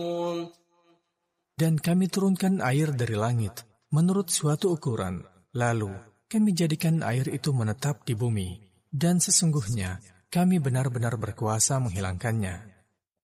Dan kami turunkan air dari langit menurut suatu ukuran, lalu kami jadikan air itu menetap di bumi, dan sesungguhnya kami benar-benar berkuasa menghilangkannya.